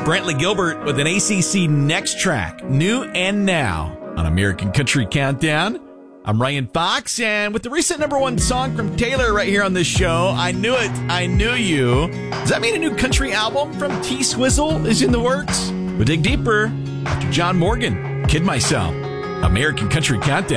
Brantley Gilbert with an ACC Next Track, New and Now, on American Country Countdown. I'm Ryan Fox, and with the recent #1 song from Taylor right here on this show, I Knew It, I Knew You. Does that mean a new country album from T-Swizzle is in the works? We'll dig deeper after John Morgan, Kid Myself, American Country Countdown.